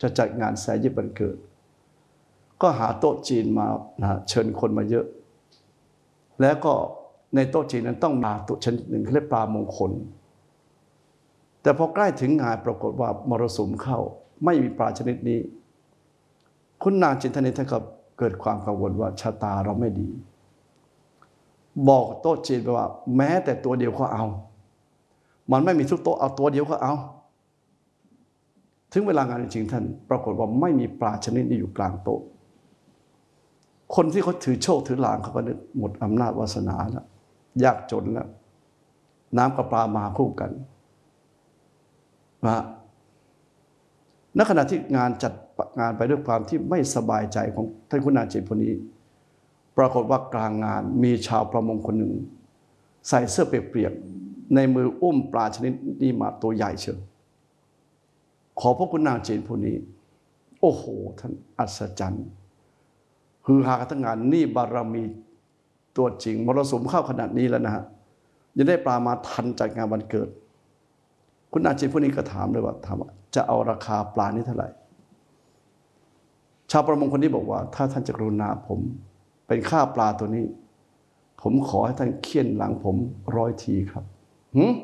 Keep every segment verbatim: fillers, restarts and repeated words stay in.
จะจัดงานแสยิบวันเกิดก็หาโต๊ะจีนมานะเชิญคนมาเยอะแล้วก็ในโต๊ะจีนนั้นต้องมาตัวชนิดหนึ่งเรียกปลามงคลแต่พอใกล้ถึงงานปรากฏว่ามรสุมเข้าไม่มีปลาชนิดนี้คุณนางจินทนีท่านก็เกิดความกังวลว่าชะตาเราไม่ดีบอกโต๊ะจีนไปว่าแม้แต่ตัวเดียวก็เอามันไม่มีทุกโต๊ะเอาตัวเดียวก็เอาถึงเวลางานจริงๆท่านปรากฏว่าไม่มีปลาชนิดนี้อยู่กลางโต๊ะคนที่เขาถือโชคถือลางเขาก็หมดอำนาจวาสนาแล้วยากจนแล้วน้ำกับปลามาคู่กันนะณขณะที่งานจัดงานไปด้วยความที่ไม่สบายใจของท่านคุณนางจินคนนี้ปรากฏว่ากลางงานมีชาวประมงคนหนึ่งใส่เสื้อเปียกๆในมืออุ้มปลาชนิดนี้มาตัวใหญ่เชียวขอพระคุณนางจีนผู้นี้โอ้โหท่านอัศจรรย์ฮือฮากันทั้งงานนี่บารมีตัวจริงมรสุมเข้าขนาดนี้แล้วนะฮะยังได้ปลามาทันจัดงานวันเกิดคุณนางจีนผู้นี้ก็ถามเลยว่าถามว่าจะเอาราคาปลานี้เท่าไหร่ชาวประมงคนนี้บอกว่าถ้าท่านจะกรุณาผมเป็นค่าปลาตัวนี้ผมขอให้ท่านเคี่ยนหลังผมร้อยทีครับหืม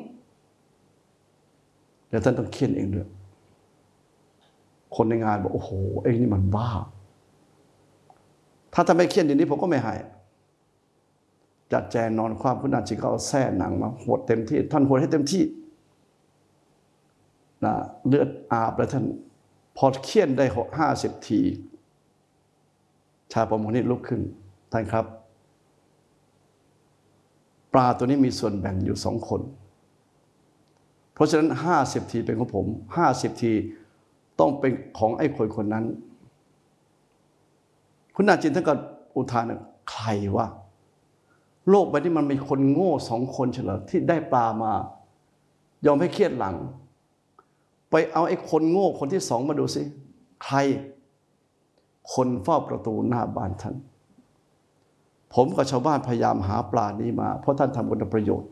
เดี๋ยวท่านต้องเคี่ยนเองด้วยคนในงานบอกโอ้โหเองนี่มันบ้าถ้าท่านไม่เคี่ยนดีนี้ผมก็ไม่ให้จัดแจงนอนความคุณนางจีนก็เอาแส้หนังมาหดเต็มที่ท่านหดให้เต็มที่นะเลือดอาบแล้วท่านพอเคี่ยนได้ห้าสิบทีชาวประมงนี่ลุกขึ้นท่านครับปลาตัวนี้มีส่วนแบ่งอยู่สองคนเพราะฉะนั้นห้าสิบทีเป็นของผมห้าสิบทีต้องเป็นของไอ้คนคนนั้นคุณนางจินท่านก็อุทานใครวะโลกใบนี้มันมีคนโง่สองคนเฉลยที่ได้ปลามายอมให้เครียดหลังไปเอาไอ้คนโง่คนที่สองมาดูสิใครคนเฝ้าประตูหน้าบ้านท่านผมกับชาวบ้านพยายามหาปลานี้มาเพราะท่านทำคุณประโยชน์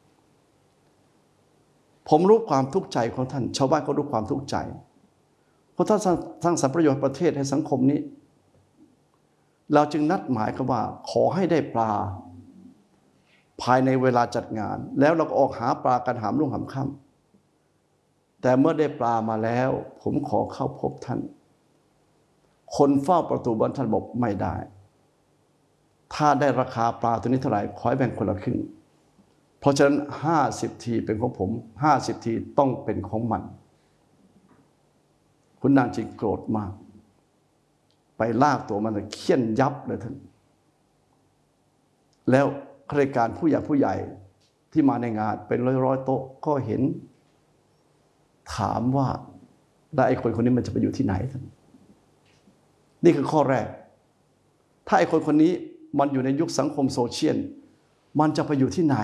ผมรู้ความทุกข์ใจของท่านชาวบ้านก็รู้ความทุกข์ใจเพราะท่านสร้างสรรค์ประโยชน์ประเทศให้สังคมนี้เราจึงนัดหมายกันว่าขอให้ได้ปลาภายในเวลาจัดงานแล้วเราก็ออกหาปลากันหามรุ่งหามค่ำแต่เมื่อได้ปลามาแล้วผมขอเข้าพบท่านคนเฝ้าประตูบ้านท่านบอกไม่ได้ถ้าได้ราคาปลาตัวนี้เท่าไหร่ขอให้แบ่งคนละครึ่งเพราะฉะนั้นห้าสิบทีเป็นของผมห้าสิบทีต้องเป็นของมันคุณนางจีนโกรธมากไปลากตัวมันเคี่ยนยับเลยท่านแล้วข้าราชการผู้ใหญ่ผู้ใหญ่ที่มาในงานเป็นร้อยๆโต๊ะก็เห็นถามว่าแล้วไอ้คนคนนี้มันจะไปอยู่ที่ไหนท่านนี่คือข้อแรกถ้าไอ้คนคนนี้มันอยู่ในยุคสังคมโซเชียลมันจะไปอยู่ที่ไหน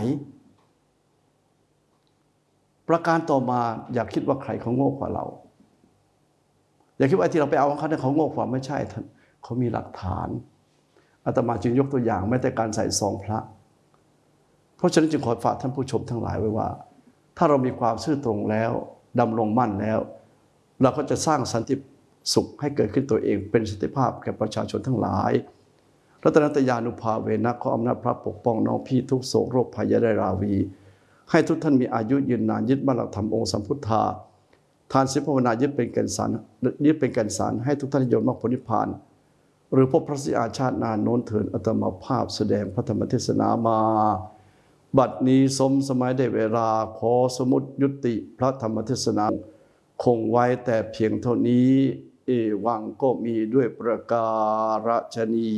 ประการต่อมาอย่าคิดว่าใครเขาโง่กว่าเราอย่าคิดว่าไอ้ที่เราไปเอาของเขาเนี่ยเขาโง่กว่าไม่ใช่ท่านเขามีหลักฐานอาตมาจึงยกตัวอย่างแม้แต่การใส่ซองพระเพราะฉะนั้นจึงขอฝากท่านผู้ชมทั้งหลายไว้ว่าถ้าเรามีความซื่อตรงแล้วดำรงมั่นแล้วเราก็จะสร้างสันติสุขให้เกิดขึ้นตัวเองเป็นสันติภาพแก่ประชาชนทั้งหลายรัตนตยานุภาเวนะขออำนาจพระปกป้องน้องพี่ทุกโศกโรคภัยได้ราวีให้ทุกท่านมีอายุยืนนานยึดมั่นหลักธรรมองค์สัมพุทธาทานศีลภาวนายึดเป็นแก่นสารยึดเป็นแก่นสารให้ทุกท่านยนต์มรรคผลนิพพานหรือพบพระศรีอาชาตินานโน้นเถิดอาตมาภาพแสดงพระธรรมเทศนามาบัดนี้สมสมัยได้เวลาขอสมุติยุติพระธรรมเทศนาคงไว้แต่เพียงเท่านี้เอวังก็มีด้วยประการฉนี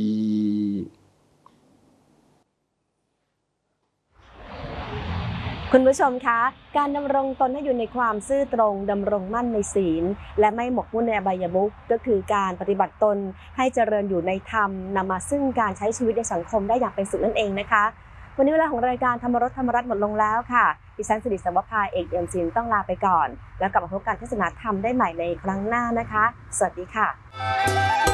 คุณผู้ชมคะการดำรงตนให้อยู่ในความซื่อตรงดำรงมั่นในศีลและไม่หมกมุ่นในอบายมุขก็คือการปฏิบัติตนให้เจริญอยู่ในธรรมนำมาซึ่งการใช้ชีวิตในสังคมได้อย่างเป็นสุขนั่นเองนะคะวันนี้เวลาของรายการธรรมรสธรรมรัตน์หมดลงแล้วค่ะดิฉันสิริสวภาเอกเอี่ยมศิลป์ต้องลาไปก่อนแล้วกลับมาพบกันเทศนาธรรมได้ใหม่ในครั้งหน้านะคะสวัสดีค่ะ